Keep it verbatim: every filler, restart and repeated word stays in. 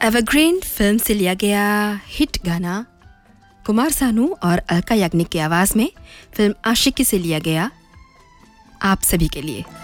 Evergreen film से लिया गया hit गाना कुमार सानू और अलका याग्निक की आवाज़ में फिल्म आशिकी से लिया गया आप सभी के लिए।